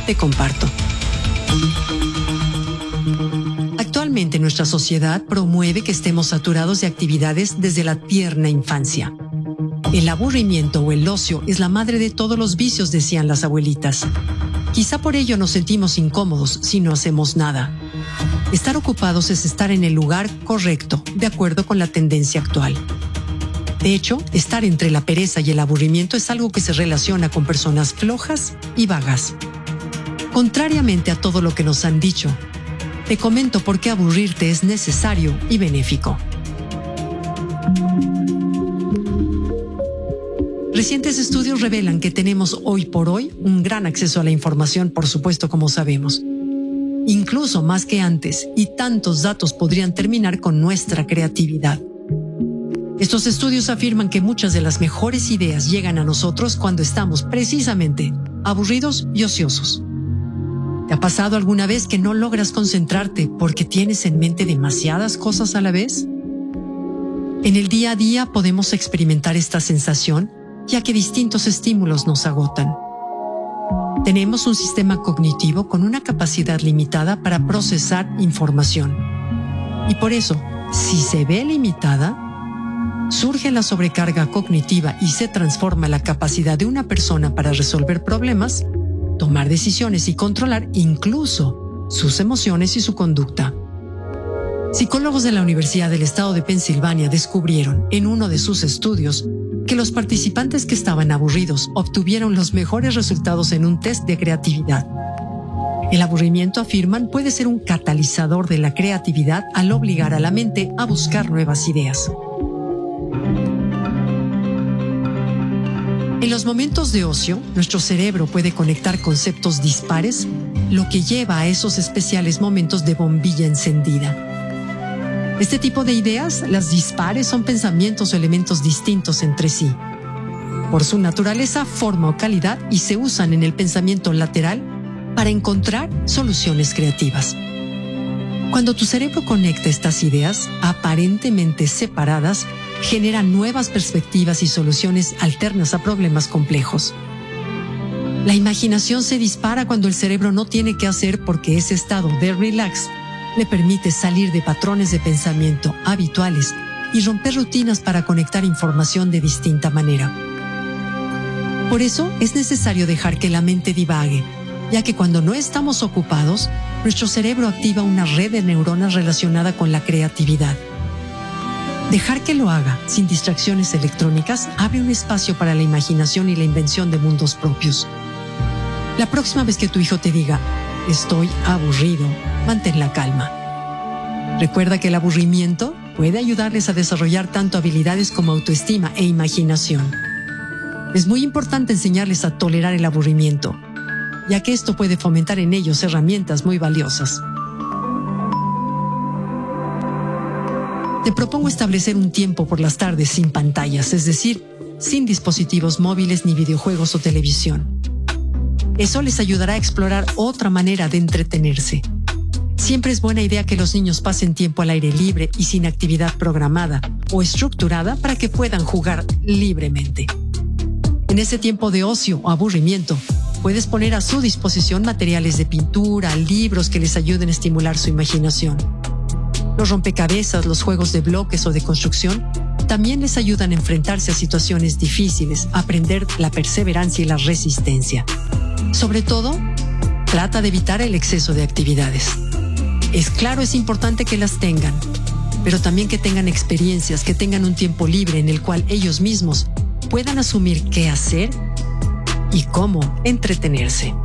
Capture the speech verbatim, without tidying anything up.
Te comparto. Actualmente nuestra sociedad promueve que estemos saturados de actividades desde la tierna infancia. El aburrimiento o el ocio es la madre de todos los vicios, decían las abuelitas. Quizá por ello nos sentimos incómodos si no hacemos nada. Estar ocupados es estar en el lugar correcto, de acuerdo con la tendencia actual. De hecho, estar entre la pereza y el aburrimiento es algo que se relaciona con personas flojas y vagas. Contrariamente a todo lo que nos han dicho, te comento por qué aburrirte es necesario y benéfico. Recientes estudios revelan que tenemos hoy por hoy un gran acceso a la información, por supuesto, como sabemos. Incluso más que antes, y tantos datos podrían terminar con nuestra creatividad. Estos estudios afirman que muchas de las mejores ideas llegan a nosotros cuando estamos precisamente aburridos y ociosos. ¿Te ha pasado alguna vez que no logras concentrarte porque tienes en mente demasiadas cosas a la vez? En el día a día podemos experimentar esta sensación, ya que distintos estímulos nos agotan. Tenemos un sistema cognitivo con una capacidad limitada para procesar información. Y por eso, si se ve limitada, surge la sobrecarga cognitiva y se transforma la capacidad de una persona para resolver problemas, tomar decisiones y controlar incluso sus emociones y su conducta. Psicólogos de la Universidad del Estado de Pensilvania descubrieron en uno de sus estudios que los participantes que estaban aburridos obtuvieron los mejores resultados en un test de creatividad. El aburrimiento, afirman, puede ser un catalizador de la creatividad al obligar a la mente a buscar nuevas ideas. En los momentos de ocio, nuestro cerebro puede conectar conceptos dispares, lo que lleva a esos especiales momentos de bombilla encendida. Este tipo de ideas, las dispares, son pensamientos o elementos distintos entre sí. Por su naturaleza, forma o calidad, y se usan en el pensamiento lateral para encontrar soluciones creativas. Cuando tu cerebro conecta estas ideas, aparentemente separadas, genera nuevas perspectivas y soluciones alternas a problemas complejos. La imaginación se dispara cuando el cerebro no tiene qué hacer, porque ese estado de relax le permite salir de patrones de pensamiento habituales y romper rutinas para conectar información de distinta manera. Por eso es necesario dejar que la mente divague, ya que cuando no estamos ocupados, nuestro cerebro activa una red de neuronas relacionada con la creatividad. Dejar que lo haga sin distracciones electrónicas abre un espacio para la imaginación y la invención de mundos propios. La próxima vez que tu hijo te diga «estoy aburrido», mantén la calma. Recuerda que el aburrimiento puede ayudarles a desarrollar tanto habilidades como autoestima e imaginación. Es muy importante enseñarles a tolerar el aburrimiento, ya que esto puede fomentar en ellos herramientas muy valiosas. Te propongo establecer un tiempo por las tardes sin pantallas, es decir, sin dispositivos móviles ni videojuegos o televisión. Eso les ayudará a explorar otra manera de entretenerse. Siempre es buena idea que los niños pasen tiempo al aire libre y sin actividad programada o estructurada para que puedan jugar libremente. En ese tiempo de ocio o aburrimiento, puedes poner a su disposición materiales de pintura, libros que les ayuden a estimular su imaginación. Los rompecabezas, los juegos de bloques o de construcción también les ayudan a enfrentarse a situaciones difíciles, a aprender la perseverancia y la resistencia. Sobre todo, trata de evitar el exceso de actividades. Es claro, es importante que las tengan, pero también que tengan experiencias, que tengan un tiempo libre en el cual ellos mismos puedan asumir qué hacer y cómo entretenerse.